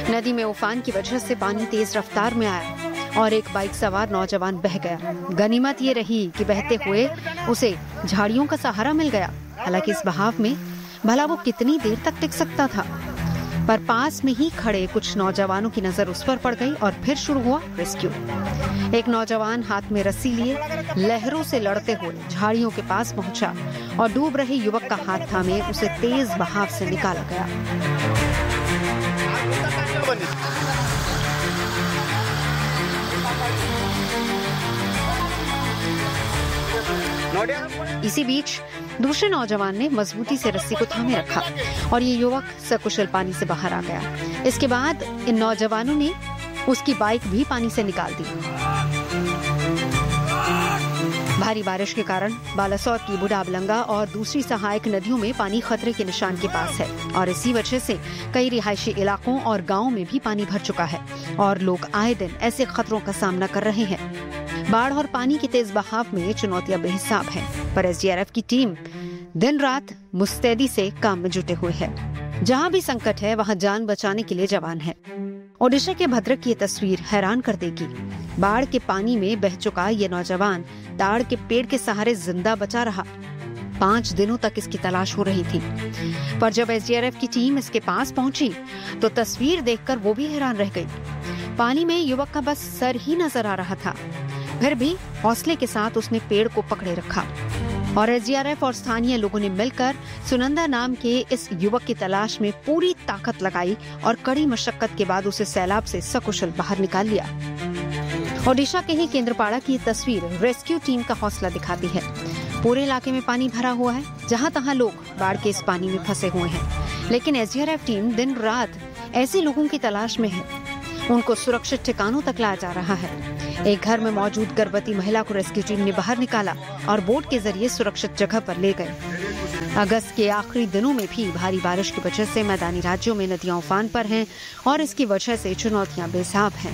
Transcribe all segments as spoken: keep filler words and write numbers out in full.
नदी में उफान की वजह से पानी तेज रफ्तार में आया और एक बाइक सवार नौजवान बह गया। गनीमत ये रही कि बहते हुए उसे झाड़ियों का सहारा मिल गया। हालांकि इस बहाव में भला वो कितनी देर तक टिक सकता था, पर पास में ही खड़े कुछ नौजवानों की नजर उस पर पड़ गई और फिर शुरू हुआ रेस्क्यू। एक नौजवान हाथ में रस्सी लिए लहरों से लड़ते हुए झाड़ियों के पास पहुंचा और डूब रहे युवक का हाथ थामे उसे तेज बहाव से निकाला गया। इसी बीच दूसरे नौजवान ने मजबूती से रस्सी को थामे रखा और ये युवक सकुशल पानी से बाहर आ गया। इसके बाद इन नौजवानों ने उसकी बाइक भी पानी से निकाल दी। भारी बारिश के कारण बालासोर की बुढ़ाबलंगा और दूसरी सहायक नदियों में पानी खतरे के निशान के पास है और इसी वजह से कई रिहायशी इलाकों और गांवों में भी पानी भर चुका है और लोग आए दिन ऐसे खतरों का सामना कर रहे हैं। बाढ़ और पानी के तेज बहाव में चुनौतियां बेहिसाब हैं, पर एस डी आर एफ की टीम दिन रात मुस्तैदी से काम में जुटे हुए है। जहां भी संकट है वहां जान बचाने के लिए जवान है। ओडिशा के भद्रक की ये तस्वीर हैरान कर देगी। बाढ़ के पानी में बह चुका ये नौजवान ताड़ के पेड़ के सहारे जिंदा बचा रहा। पांच दिनों तक इसकी तलाश हो रही थी, पर जब एस डी आर एफ की टीम इसके पास पहुंची तो तस्वीर देखकर वो भी हैरान रह गई। पानी में युवक का बस सर ही नजर आ रहा था, फिर भी हौसले के साथ उसने पेड़ को पकड़े रखा और एस डी आर एफ और स्थानीय लोगों ने मिलकर सुनंदा नाम के इस युवक की तलाश में पूरी ताकत लगाई और कड़ी मशक्कत के बाद उसे सैलाब से सकुशल बाहर निकाल लिया। ओडिशा के ही केंद्रपाड़ा की ये तस्वीर रेस्क्यू टीम का हौसला दिखाती है। पूरे इलाके में पानी भरा हुआ है, जहां तहां लोग बाढ़ के इस पानी में फंसे हुए हैं, लेकिन S D R F team दिन रात ऐसे लोगों की तलाश में है। उनको सुरक्षित ठिकानों तक लाया जा रहा है। एक घर में मौजूद गर्भवती महिला को रेस्क्यू टीम ने बाहर निकाला और बोट के जरिए सुरक्षित जगह पर ले गए। अगस्त के आखिरी दिनों में भी भारी बारिश की वजह से मैदानी राज्यों में नदियां उफान पर हैं और इसकी वजह से चुनौतियां बेहिसाब हैं।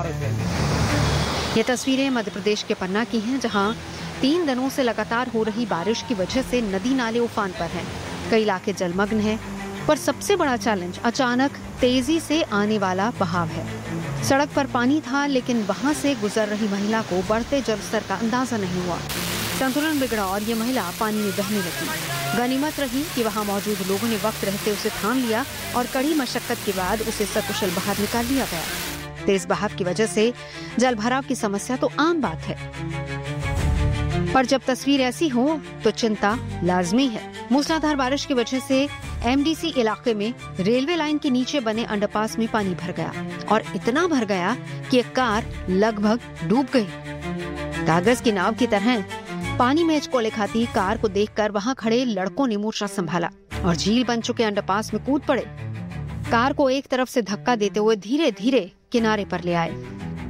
ये तस्वीरें मध्य प्रदेश के पन्ना की हैं, जहां तीन दिनों से लगातार हो रही बारिश की वजह से नदी नाले उफान पर हैं। कई इलाके जलमग्न हैं, पर सबसे बड़ा चैलेंज अचानक तेजी से आने वाला बहाव है। सड़क पर पानी था, लेकिन वहां से गुजर रही महिला को बढ़ते जलस्तर का अंदाजा नहीं हुआ। संतुलन बिगड़ा और ये महिला पानी में बहने लगी। गनीमत रही कि वहां मौजूद लोगों ने वक्त रहते उसे थाम लिया और कड़ी मशक्कत के बाद उसे सकुशल बाहर निकाल लिया गया। तेज बहाव की वजह से जल भराव की समस्या तो आम बात है, पर जब तस्वीर ऐसी हो तो चिंता लाजमी है। मूसलाधार बारिश की वजह से एम डी सी इलाके में रेलवे लाइन के नीचे बने अंडरपास में पानी भर गया और इतना भर गया कि एक कार लगभग डूब गई। कागज की नाव की तरह पानी में हिचकोले खाती कार को देखकर वहां खड़े लड़कों ने मोर्चा संभाला और झील बन चुके अंडरपास में कूद पड़े। कार को एक तरफ से धक्का देते हुए धीरे धीरे किनारे पर ले आए।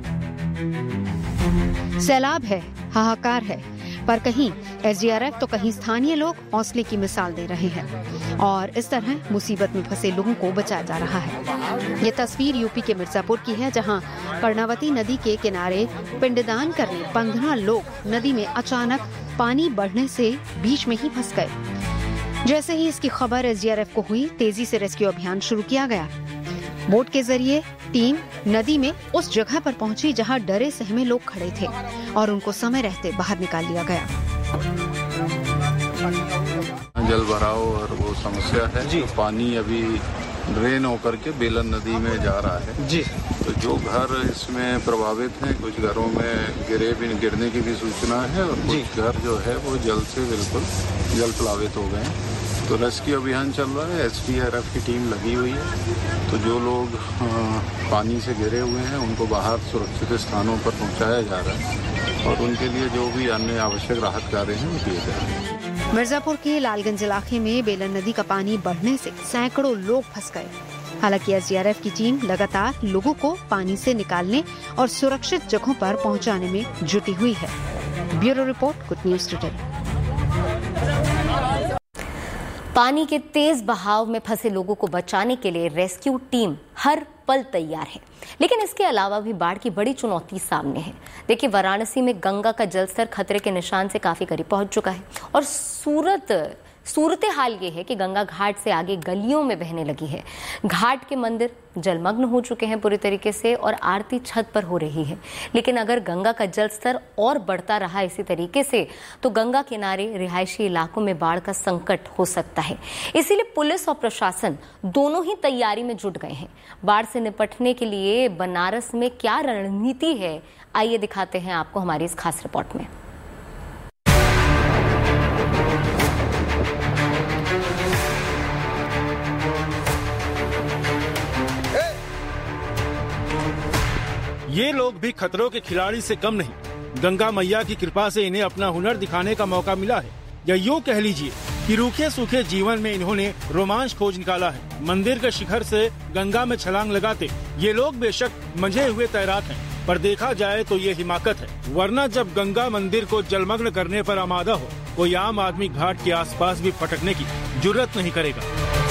सैलाब है, हाहाकार है, पर कहीं एस डी आर एफ तो कहीं स्थानीय लोग हौसले की मिसाल दे रहे हैं और इस तरह मुसीबत में फंसे लोगों को बचाया जा रहा है। ये तस्वीर यूपी के मिर्जापुर की है, जहां कर्णावती नदी के किनारे पिंडदान करने पंद्रह लोग नदी में अचानक पानी बढ़ने से बीच में ही फंस गए। जैसे ही इसकी खबर एस डी आर एफ को हुई, तेजी से रेस्क्यू अभियान शुरू किया गया। बोट के जरिए टीम नदी में उस जगह पर पहुंची जहां डरे सहमे लोग खड़े थे और उनको समय रहते बाहर निकाल लिया गया। जल भराव और वो समस्या है जी। तो पानी अभी ड्रेन होकर के बेलन नदी में जा रहा है जी। तो जो घर इसमें प्रभावित हैं, कुछ घरों में गिरे भी गिरने की भी सूचना है और कुछ घर जो है वो जल से बिल्कुल जल प्लावित हो गए हैं। तो रेस्क्यू अभियान चल रहा है, एस डी आर एफ की टीम लगी हुई है। तो जो लोग पानी से घिरे हुए हैं उनको बाहर सुरक्षित स्थानों पर पहुंचाया जा रहा है और उनके लिए जो भी अन्य आवश्यक राहत कार्य हैं वो किए जा रहे हैं। मिर्जापुर के लालगंज इलाके में बेलन नदी का पानी बढ़ने से सैकड़ों लोग फंस गए। हालांकि एस डी आर एफ की टीम लगातार लोगों को पानी से निकालने और सुरक्षित जगहों पर पहुंचाने में जुटी हुई है। Bureau report, good news today. पानी के तेज बहाव में फंसे लोगों को बचाने के लिए रेस्क्यू टीम हर पल तैयार है, लेकिन इसके अलावा भी बाढ़ की बड़ी चुनौती सामने है। देखिए, वाराणसी में गंगा का जलस्तर खतरे के निशान से काफी करीब पहुंच चुका है और सूरत सूरत हाल ये है कि गंगा घाट से आगे गलियों में बहने लगी है। घाट के मंदिर जलमग्न हो चुके हैं पूरी तरीके से और आरती छत पर हो रही है। लेकिन अगर गंगा का जल स्तर और बढ़ता रहा इसी तरीके से तो गंगा किनारे रिहायशी इलाकों में बाढ़ का संकट हो सकता है। इसीलिए पुलिस और प्रशासन दोनों ही तैयारी में जुट गए हैं। बाढ़ से निपटने के लिए बनारस में क्या रणनीति है, आइए दिखाते हैं आपको हमारी इस खास रिपोर्ट में। ये लोग भी खतरों के खिलाड़ी से कम नहीं। गंगा मैया की कृपा से इन्हें अपना हुनर दिखाने का मौका मिला है, या यूँ कह लीजिए कि रूखे सूखे जीवन में इन्होंने रोमांच खोज निकाला है। मंदिर के शिखर से गंगा में छलांग लगाते ये लोग बेशक मंझे हुए तैराक हैं, पर देखा जाए तो ये हिमाकत है। वरना जब गंगा मंदिर को जलमग्न करने पर आमादा हो, कोई आम आदमी घाट के आसपास भी फटकने की जुर्रत नहीं करेगा।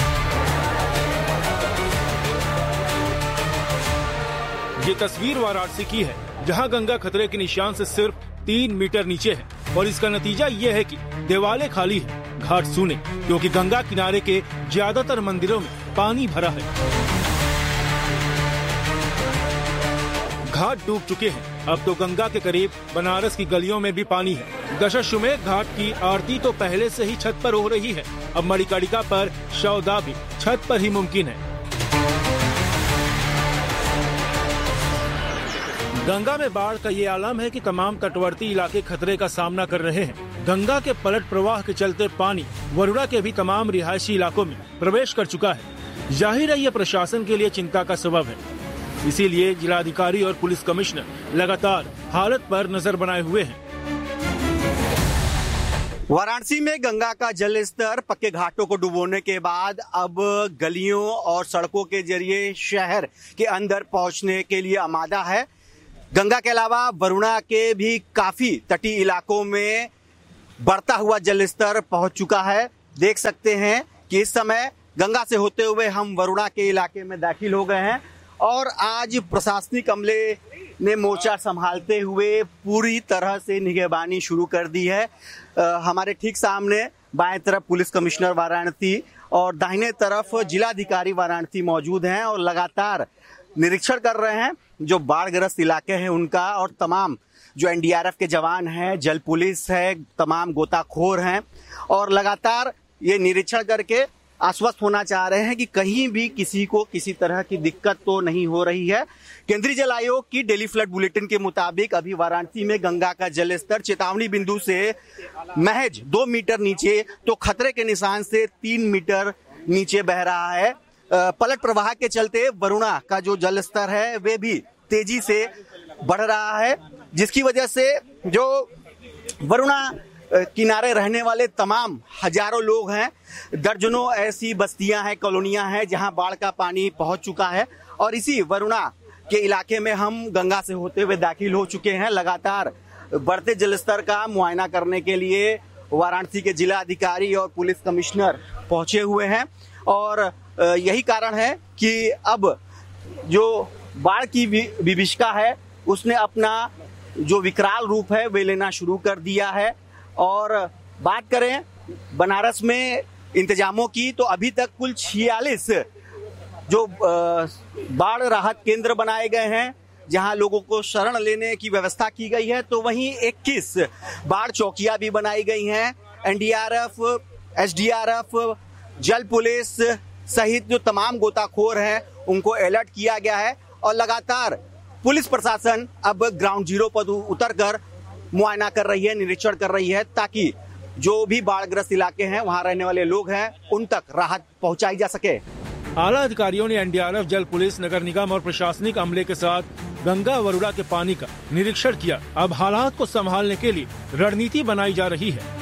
ये तस्वीर वाराणसी की है, जहां गंगा खतरे के निशान से सिर्फ तीन मीटर नीचे है और इसका नतीजा ये है कि देवालें खाली है, घाट सूने, क्योंकि गंगा किनारे के ज्यादातर मंदिरों में पानी भरा है। घाट डूब चुके हैं। अब तो गंगा के करीब बनारस की गलियों में भी पानी है। दशाश्वमेध घाट की आरती तो पहले से ही छत पर हो रही है, अब मणिकर्णिका पर शवदाह भी छत पर ही मुमकिन है। गंगा में बाढ़ का ये आलम है कि तमाम तटवर्ती इलाके खतरे का सामना कर रहे हैं। गंगा के पलट प्रवाह के चलते पानी वरुणा के भी तमाम रिहायशी इलाकों में प्रवेश कर चुका है। जाहिर है ये प्रशासन के लिए चिंता का सबब है। इसीलिए जिलाधिकारी और पुलिस कमिश्नर लगातार हालत पर नजर बनाए हुए हैं। वाराणसी में गंगा का जल स्तर पक्के घाटों को डुबोने के बाद अब गलियों और सड़कों के जरिए शहर के अंदर पहुंचने के लिए आमादा है। गंगा के अलावा वरुणा के भी काफी तटीय इलाकों में बढ़ता हुआ जल स्तर पहुंच चुका है। देख सकते हैं कि इस समय गंगा से होते हुए हम वरुणा के इलाके में दाखिल हो गए हैं और आज प्रशासनिक अमले ने मोर्चा संभालते हुए पूरी तरह से निगहबानी शुरू कर दी है। आ, हमारे ठीक सामने बाएं तरफ पुलिस कमिश्नर वाराणसी और दाहिने तरफ जिलाधिकारी वाराणसी मौजूद हैं और लगातार निरीक्षण कर रहे हैं जो बाढ़ग्रस्त इलाके हैं उनका, और तमाम जो एन डी आर एफ के जवान हैं, जल पुलिस है, तमाम गोताखोर हैं और लगातार ये निरीक्षण करके आश्वस्त होना चाह रहे हैं कि कहीं भी किसी को किसी तरह की दिक्कत तो नहीं हो रही है। केंद्रीय जल आयोग की डेली फ्लड बुलेटिन के मुताबिक अभी वाराणसी में गंगा का जल स्तर चेतावनी बिंदु से महज दो मीटर नीचे तो खतरे के निशान से तीन मीटर नीचे बह रहा है। पलट प्रवाह के चलते वरुणा का जो जल स्तर है वे भी तेजी से बढ़ रहा है, जिसकी वजह से जो वरुणा किनारे रहने वाले तमाम हजारों लोग हैं, दर्जनों ऐसी बस्तियां हैं, कॉलोनियां हैं जहां बाढ़ का पानी पहुंच चुका है और इसी वरुणा के इलाके में हम गंगा से होते हुए दाखिल हो चुके हैं। लगातार बढ़ते जलस्तर का मुआयना करने के लिए वाराणसी के जिला अधिकारी और पुलिस कमिश्नर पहुंचे हुए हैं और यही कारण है कि अब जो बाढ़ की विभीषिका है उसने अपना जो विकराल रूप है वे लेना शुरू कर दिया है। और बात करें बनारस में इंतजामों की तो अभी तक कुल छियालीस जो बाढ़ राहत केंद्र बनाए गए हैं जहां लोगों को शरण लेने की व्यवस्था की गई है, तो वहीं इक्कीस बाढ़ चौकियां भी बनाई गई हैं। N D R F, S D R F, जल पुलिस सहित जो तमाम गोताखोर हैं उनको अलर्ट किया गया है और लगातार पुलिस प्रशासन अब ग्राउंड जीरो पर उतरकर मुआयना कर रही है, निरीक्षण कर रही है ताकि जो भी बाढ़ग्रस्त इलाके हैं वहां रहने वाले लोग हैं उन तक राहत पहुंचाई जा सके। आला अधिकारियों ने एन डी आर एफ, जल पुलिस, नगर निगम और प्रशासनिक अमले के साथ गंगा वरुणा के पानी का निरीक्षण किया। अब हालात को संभालने के लिए रणनीति बनाई जा रही है।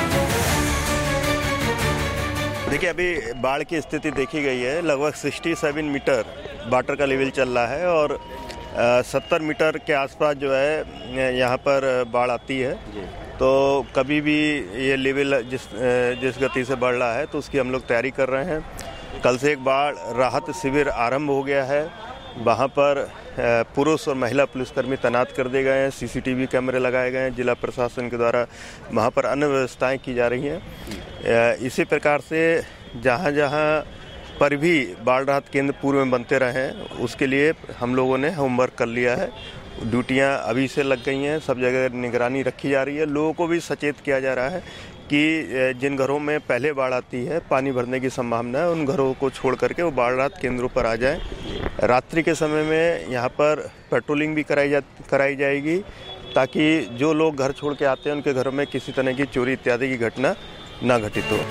देखिए, अभी बाढ़ की स्थिति देखी गई है। लगभग सड़सठ मीटर वाटर का लेवल चल रहा है और सत्तर मीटर के आसपास जो है यहाँ पर बाढ़ आती है। तो कभी भी ये लेवल जिस जिस गति से बढ़ रहा है तो उसकी हम लोग तैयारी कर रहे हैं। कल से एक बाढ़ राहत शिविर आरंभ हो गया है वहाँ पर पुरुष और महिला पुलिसकर्मी तैनात कर दिए गए हैं, सीसीटीवी कैमरे लगाए गए हैं, जिला प्रशासन के द्वारा वहाँ पर अन्य व्यवस्थाएं की जा रही हैं। इसी प्रकार से जहाँ जहाँ पर भी बाढ़ राहत केंद्र पूर्व में बनते रहे उसके लिए हम लोगों ने होमवर्क कर लिया है। ड्यूटियां अभी से लग गई हैं, सब जगह निगरानी रखी जा रही है। लोगों को भी सचेत किया जा रहा है कि जिन घरों में पहले बाढ़ आती है, पानी भरने की संभावना है, उन घरों को छोड़ करके वो बाढ़ राहत केंद्रों पर आ जाएं। रात्रि के समय में यहाँ पर पेट्रोलिंग भी कराई जा कराई जाएगी ताकि जो लोग घर छोड़ के आते हैं उनके घरों में किसी तरह की चोरी इत्यादि की घटना न घटित हो।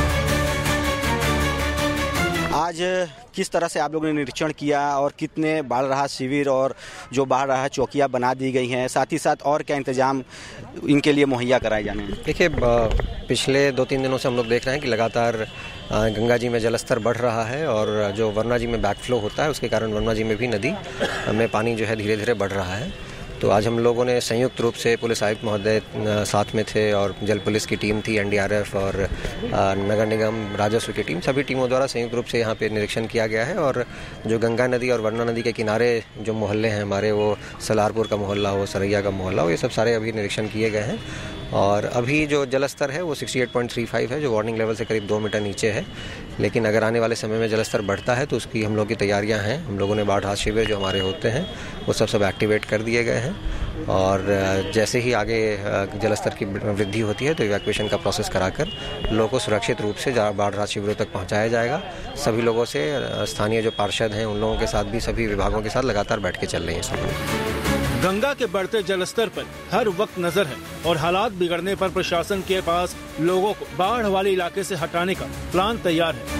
आज किस तरह से आप लोगों ने निरीक्षण किया और कितने बाढ़ राहत शिविर और जो बाढ़ राहत चौकियां बना दी गई हैं, साथ ही साथ और क्या इंतजाम इनके लिए मुहैया कराए जाने हैं? देखिए, पिछले दो तीन दिनों से हम लोग देख रहे हैं कि लगातार गंगा जी में जलस्तर बढ़ रहा है और जो वरुणा जी में बैकफ्लो होता है उसके कारण वरुणा जी में भी नदी में पानी जो है धीरे धीरे बढ़ रहा है। तो आज हम लोगों ने संयुक्त रूप से, पुलिस आयुक्त महोदय साथ में थे और जल पुलिस की टीम थी, एनडीआरएफ और नगर निगम राजस्व की टीम, सभी टीमों द्वारा संयुक्त रूप से यहाँ पे निरीक्षण किया गया है। और जो गंगा नदी और वरुणा नदी के किनारे जो मोहल्ले हैं हमारे, वो सलारपुर का मोहल्ला हो, सरैया का मोहल्ला हो, ये सब सारे अभी निरीक्षण किए गए हैं। और अभी जो जलस्तर है वो अड़सठ पॉइंट तीन पाँच है, जो वार्निंग लेवल से करीब दो मीटर नीचे है। लेकिन अगर आने वाले समय में जलस्तर बढ़ता है तो उसकी हम लोग की तैयारियां हैं। हम लोगों ने बाढ़ राहत शिविर जो हमारे होते हैं वो सब सब एक्टिवेट कर दिए गए हैं और जैसे ही आगे जलस्तर की वृद्धि होती है तो इवैक्यूएशन का प्रोसेस कराकर लोगों को सुरक्षित रूप से बाढ़ राहत शिविरों तक पहुंचाया जाएगा। सभी लोगों से, स्थानीय जो पार्षद हैं उन लोगों के साथ भी सभी विभागों के साथ लगातार बैठ के चल रही है सब। गंगा के बढ़ते जलस्तर पर हर वक्त नजर है और हालात बिगड़ने पर प्रशासन के पास लोगों को बाढ़ वाले इलाके से हटाने का प्लान तैयार है।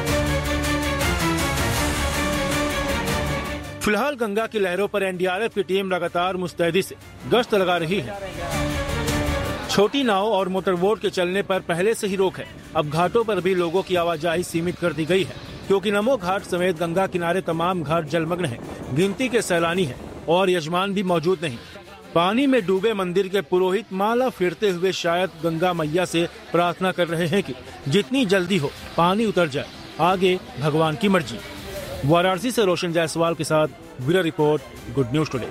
फिलहाल गंगा की लहरों पर एनडीआरएफ की टीम लगातार मुस्तैदी से गश्त लगा रही है। छोटी नाव और मोटरबोट के चलने पर पहले से ही रोक है। अब घाटों पर भी लोगों की आवाजाही सीमित कर दी गई है क्योंकि नमो घाट समेत गंगा किनारे तमाम घाट जलमग्न हैं। गिनती के सैलानी हैं और यजमान भी मौजूद नहीं। पानी में डूबे मंदिर के पुरोहित माला फेरते हुए शायद गंगा मैया से प्रार्थना कर रहे हैं कि जितनी जल्दी हो पानी उतर जाए, आगे भगवान की मर्जी। वाराणसी से रोशन जायसवाल के साथ bureau report, good news today.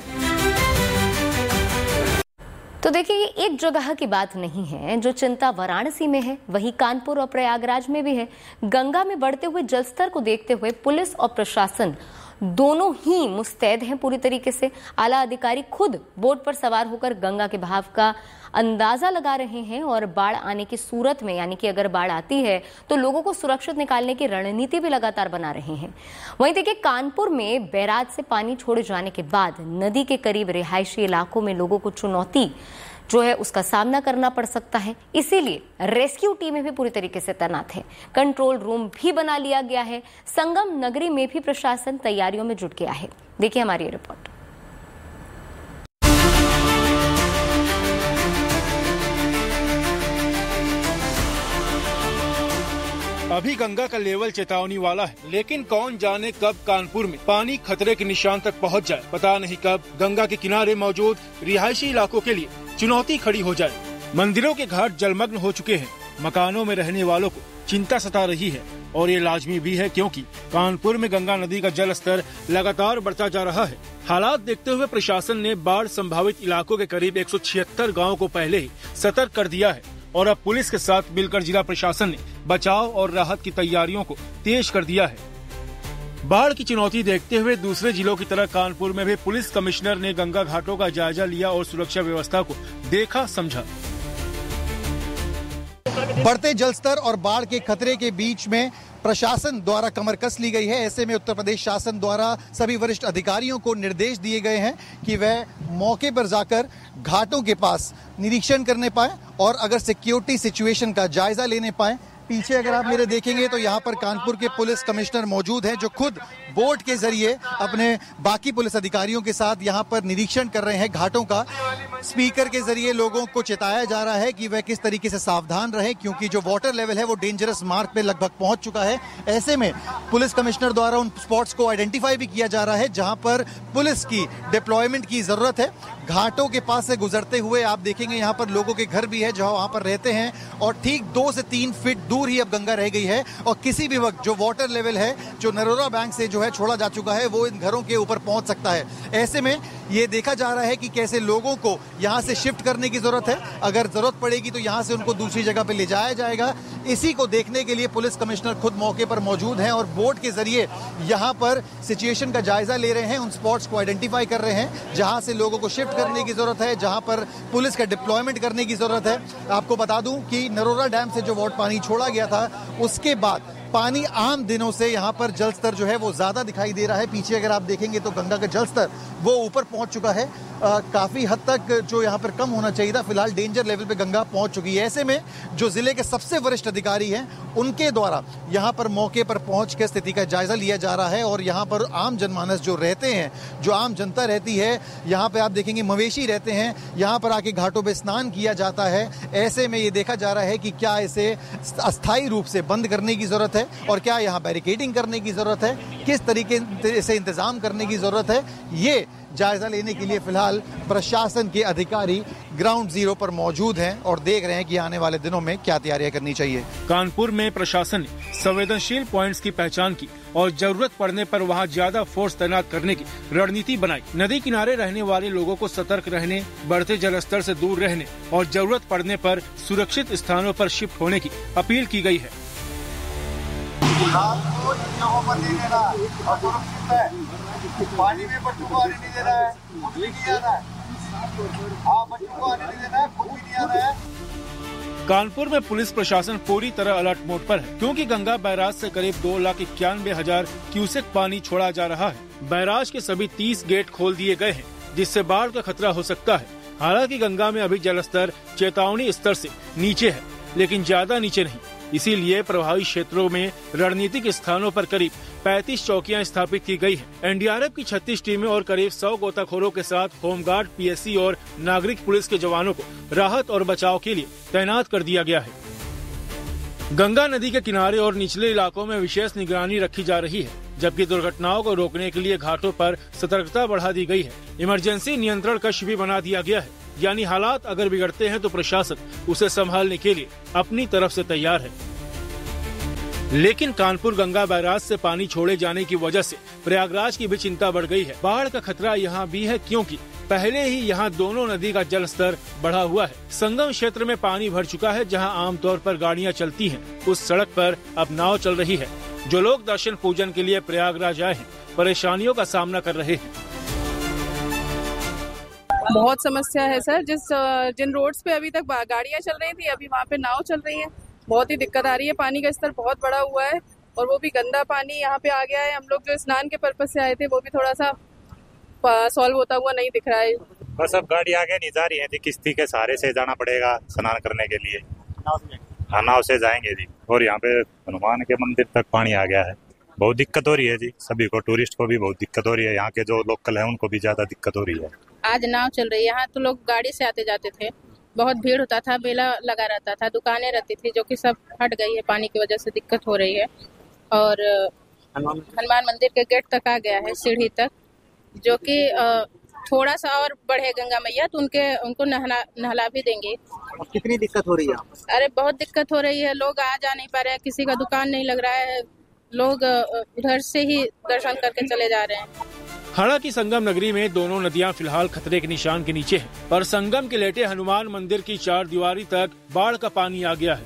तो देखिए, ये एक जगह की बात नहीं है। जो चिंता वाराणसी में है वही कानपुर और प्रयागराज में भी है। गंगा में बढ़ते हुए जलस्तर को देखते हुए पुलिस और प्रशासन दोनों ही मुस्तैद हैं पूरी तरीके से। आला अधिकारी खुद बोट पर सवार होकर गंगा के बहाव का अंदाजा लगा रहे हैं और बाढ़ आने की सूरत में, यानी कि अगर बाढ़ आती है तो लोगों को सुरक्षित निकालने की रणनीति भी लगातार बना रहे हैं। वहीं देखिए, कानपुर में बैराज से पानी छोड़े जाने के बाद नदी के करीब रिहायशी इलाकों में लोगों को चुनौती जो है उसका सामना करना पड़ सकता है। इसीलिए रेस्क्यू टीमें भी पूरी तरीके से तैनात है। कंट्रोल रूम भी बना लिया गया है। संगम नगरी में भी प्रशासन तैयारियों में जुट गया है। देखिए हमारी रिपोर्ट। अभी गंगा का लेवल चेतावनी वाला है, लेकिन कौन जाने कब कानपुर में पानी खतरे के निशान तक पहुंच जाए। पता नहीं कब गंगा के किनारे मौजूद रिहायशी इलाकों के लिए चुनौती खड़ी हो जाए। मंदिरों के घाट जलमग्न हो चुके हैं। मकानों में रहने वालों को चिंता सता रही है और ये लाजमी भी है क्योंकि कानपुर में गंगा नदी का जल स्तर लगातार बढ़ता जा रहा है। हालात देखते हुए प्रशासन ने बाढ़ संभावित इलाकों के करीब एक सौ छिहत्तर गाँव को पहले ही सतर्क कर दिया है और अब पुलिस के साथ मिलकर जिला प्रशासन ने बचाव और राहत की तैयारियों को तेज कर दिया है। बाढ़ की चुनौती देखते हुए दूसरे जिलों की तरह कानपुर में भी पुलिस कमिश्नर ने गंगा घाटों का जायजा लिया और सुरक्षा व्यवस्था को देखा समझा। बढ़ते जलस्तर और बाढ़ के खतरे के बीच में प्रशासन द्वारा कमर कस ली गई है। ऐसे में उत्तर प्रदेश शासन द्वारा सभी वरिष्ठ अधिकारियों को निर्देश दिए गए हैं कि वह मौके पर जाकर घाटों के पास निरीक्षण करने पाए और अगर सिक्योरिटी सिचुएशन का जायजा लेने पाए। पीछे अगर आप मेरे देखेंगे तो यहाँ पर कानपुर के पुलिस कमिश्नर मौजूद हैं जो खुद बोट के जरिए अपने बाकी पुलिस अधिकारियों के साथ यहाँ पर निरीक्षण कर रहे हैं घाटों का। स्पीकर के जरिए लोगों को चेताया जा रहा है कि वह किस तरीके से सावधान रहे क्योंकि जो वाटर लेवल है वो डेंजरस मार्क पे लगभग पहुंच चुका है। ऐसे में पुलिस कमिश्नर द्वारा उन स्पॉट्स को आइडेंटिफाई भी किया जा रहा है जहां पर पुलिस की डिप्लॉयमेंट की जरूरत है। घाटों के पास से गुजरते हुए आप देखेंगे यहाँ पर लोगों के घर भी है जहाँ वहाँ पर रहते हैं, और ठीक दो से तीन फीट दूर ही अब गंगा रह गई है, और किसी भी वक्त जो वाटर लेवल है जो नरोरा बैंक से जो है छोड़ा जा चुका है वो इन घरों के ऊपर पहुंच सकता है। ऐसे में ये देखा जा रहा है कि कैसे लोगों को यहाँ से शिफ्ट करने की जरूरत है, अगर जरूरत पड़ेगी तो यहाँ से उनको दूसरी जगह पे ले जाया जाएगा। इसी को देखने के लिए पुलिस कमिश्नर खुद मौके पर मौजूद हैं और बोट के जरिए यहाँ पर सिचुएशन का जायजा ले रहे हैं, उन स्पॉट्स को आइडेंटिफाई कर रहे हैं जहाँ से लोगों को शिफ्ट करने की जरूरत है, जहाँ पर पुलिस का डिप्लॉयमेंट करने की जरूरत है। आपको बता दूं कि नरोरा डैम से जो वाटर पानी छोड़ा गया था उसके बाद पानी आम दिनों से यहाँ पर जल स्तर जो है वो ज्यादा दिखाई दे रहा है। पीछे अगर आप देखेंगे तो गंगा का जल स्तर वो ऊपर पहुंच चुका है, आ, काफी हद तक जो यहाँ पर कम होना चाहिए था, फिलहाल डेंजर लेवल पे गंगा पहुंच चुकी है। ऐसे में जो जिले के सबसे वरिष्ठ अधिकारी हैं उनके द्वारा यहाँ पर मौके पर पहुंच के स्थिति का जायजा लिया जा रहा है, और यहाँ पर आम जनमानस जो रहते हैं, जो आम जनता रहती है, यहाँ पे आप देखेंगे मवेशी रहते हैं, यहाँ पर आके घाटों पे स्नान किया जाता है। ऐसे में ये देखा जा रहा है कि क्या इसे अस्थायी रूप से बंद करने की जरूरत है और क्या यहाँ बैरिकेडिंग करने की जरूरत है, किस तरीके से इंतजाम करने की जरूरत है, ये जायजा लेने के लिए फिलहाल प्रशासन के अधिकारी ग्राउंड जीरो पर मौजूद हैं और देख रहे हैं कि आने वाले दिनों में क्या तैयारियां करनी चाहिए। कानपुर में प्रशासन ने संवेदनशील पॉइंट्स की पहचान की और जरूरत पड़ने पर वहां ज्यादा फोर्स तैनात करने की रणनीति बनाई। नदी किनारे रहने वाले लोगों को सतर्क रहने, बढ़ते जलस्तर से दूर रहने और जरूरत पड़ने पर सुरक्षित स्थानों पर शिफ्ट होने की अपील की गई है। पानी में बच्चों को आने नहीं देना है, खुद भी नहीं आना है। हाँ, बच्चों को आने नहीं देना है, खुद भी नहीं आना है। कानपुर में पुलिस प्रशासन पूरी तरह अलर्ट मोड पर है, क्योंकि गंगा बैराज से करीब दो लाख इक्यानवे हजार क्यूसेक पानी छोड़ा जा रहा है। बैराज के सभी तीस गेट खोल दिए गए हैं, जिससे बाढ़ का खतरा हो सकता है। हालांकि गंगा में अभी जलस्तर चेतावनी स्तर से नीचे है, लेकिन ज्यादा नीचे नहीं। इसीलिए प्रभावित क्षेत्रों में रणनीतिक स्थानों पर करीब पैंतीस चौकियां स्थापित की गई हैं। एन डी आर एफ की छत्तीस टीमें और करीब सौ गोताखोरों के साथ होमगार्ड, पी एस सी और नागरिक पुलिस के जवानों को राहत और बचाव के लिए तैनात कर दिया गया है। गंगा नदी के किनारे और निचले इलाकों में विशेष निगरानी रखी जा रही है, जबकि दुर्घटनाओं को रोकने के लिए घाटों पर सतर्कता बढ़ा दी गई है। इमरजेंसी नियंत्रण कक्ष भी बना दिया गया है, यानी हालात अगर बिगड़ते हैं तो प्रशासन उसे संभालने के लिए अपनी तरफ से तैयार है। लेकिन कानपुर गंगा बैराज से पानी छोड़े जाने की वजह से प्रयागराज की भी चिंता बढ़ गई है। बाढ़ का खतरा यहाँ भी है, क्योंकि पहले ही यहाँ दोनों नदी का जल स्तर बढ़ा हुआ है। संगम क्षेत्र में पानी भर चुका है। जहाँ आमतौर पर गाड़ियाँ चलती हैं, उस सड़क पर अब नाव चल रही है। जो लोग दर्शन पूजन के लिए प्रयागराज आए हैं, परेशानियों का सामना कर रहे हैं। बहुत समस्या है सर। जिस जिन रोड्स पे अभी तक गाड़ियाँ चल रही थी, अभी वहाँ पे नाव चल रही है। बहुत ही दिक्कत आ रही है। पानी का स्तर बहुत बड़ा हुआ है और वो भी गंदा पानी यहाँ पे आ गया है। हम लोग जो स्नान के पर्पज से आए थे वो भी थोड़ा सा सॉल्व होता हुआ नहीं दिख रहा है। बस अब गाड़ी आगे नहीं जा रही है जी, किश्ती के सहारे से जाना पड़ेगा स्नान करने के लिए। हाँ, नाव से जाएंगे जी। और यहाँ पे हनुमान के मंदिर तक पानी आ गया है। बहुत दिक्कत हो रही है जी, सभी को, टूरिस्ट को भी बहुत दिक्कत हो रही है। यहाँ के जो लोकल है उनको भी ज्यादा दिक्कत हो रही है। आज नाव चल रही है। यहाँ तो लोग गाड़ी से आते जाते थे, बहुत भीड़ होता था, मेला लगा रहता था, दुकानें रहती थी, जो कि सब हट गई है। पानी की वजह से दिक्कत हो रही है। और हनुमान मंदिर के गेट तक आ गया है, सीढ़ी तक, जो कि थोड़ा सा और बढ़े गंगा मैया तो उनके उनको नहला नहला भी देंगे। कितनी दिक्कत हो रही है? अरे बहुत दिक्कत हो रही है। लोग आ जा नहीं पा रहे हैं, किसी का दुकान नहीं लग रहा है, लोग उधर से ही दर्शन करके चले जा रहे हैं। हालांकि संगम नगरी में दोनों नदियां फिलहाल खतरे के निशान के नीचे हैं, पर संगम के लेटे हनुमान मंदिर की चार दीवारी तक बाढ़ का पानी आ गया है।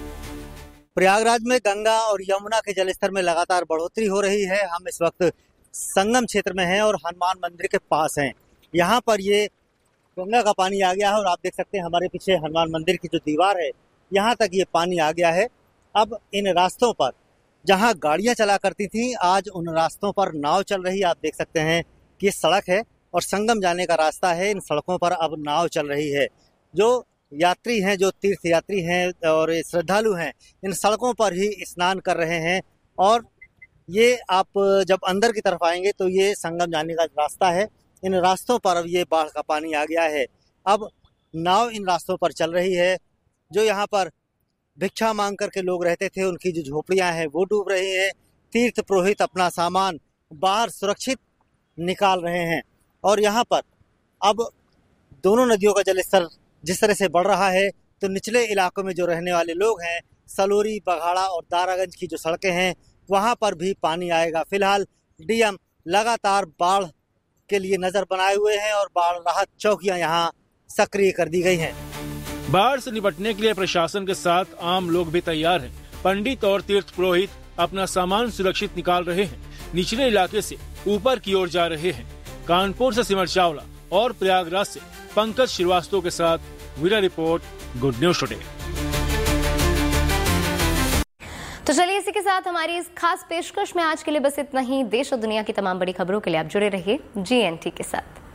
प्रयागराज में गंगा और यमुना के जलस्तर में लगातार बढ़ोतरी हो रही है। हम इस वक्त संगम क्षेत्र में हैं और हनुमान मंदिर के पास हैं। यहाँ पर ये गंगा का पानी आ गया है और आप देख सकते हैं हमारे पीछे हनुमान मंदिर की जो दीवार है, यहाँ तक ये पानी आ गया है। अब इन रास्तों पर जहाँ गाड़ियाँ चला करती थी, आज उन रास्तों पर नाव चल रही है। आप देख सकते हैं कि ये सड़क है और संगम जाने का रास्ता है। इन सड़कों पर अब नाव चल रही है। जो यात्री हैं, जो तीर्थ यात्री हैं और श्रद्धालु हैं, इन सड़कों पर ही स्नान कर रहे हैं। और ये आप जब अंदर की तरफ आएंगे तो ये संगम जाने का रास्ता है। इन रास्तों पर अब ये बाढ़ का पानी आ गया है। अब नाव इन रास्तों पर चल रही है। जो यहाँ पर भिक्षा मांग करके लोग रहते थे, उनकी जो झोपड़ियां हैं वो डूब रही हैं। तीर्थ पुरोहित अपना सामान बाहर सुरक्षित निकाल रहे हैं और यहाँ पर अब दोनों नदियों का जलस्तर जिस तरह से बढ़ रहा है तो निचले इलाकों में जो रहने वाले लोग हैं, सलोरी, बघाड़ा और दारागंज की जो सड़कें हैं वहां पर भी पानी आएगा। फिलहाल डीएम लगातार बाढ़ के लिए नजर बनाए हुए हैं और बाढ़ राहत चौकियां यहां सक्रिय कर दी गई हैं। बाढ़ से निपटने के लिए प्रशासन के साथ आम लोग भी तैयार हैं। पंडित और तीर्थ पुरोहित अपना सामान सुरक्षित निकाल रहे हैं, निचले इलाके से ऊपर की ओर जा रहे हैं। कानपुर से सिमर चावला और प्रयागराज से पंकज श्रीवास्तव के साथ वीरा रिपोर्ट, गुड न्यूज टुडे। तो चलिए इसी के साथ हमारी इस खास पेशकश में आज के लिए बस इतना ही। देश और दुनिया की तमाम बड़ी खबरों के लिए आप जुड़े रहिए जीएनटी के साथ।